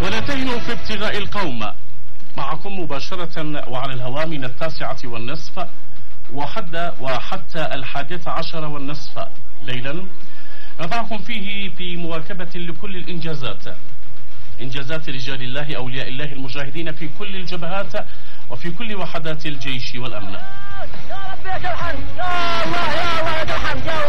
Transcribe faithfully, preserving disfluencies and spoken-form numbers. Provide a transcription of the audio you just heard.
ولا تهنوا في ابتغاء القوم. معكم مباشرة وعلى الهواء من التاسعة والنصف وحتى وحتى الحادية عشر والنصف ليلا، نضعكم فيه في مواكبة لكل الإنجازات، إنجازات رجال الله أولياء الله المجاهدين في كل الجبهات وفي كل وحدات الجيش والأمن. يا رب لك الحمد، يا الله يا الله لك الحمد، يا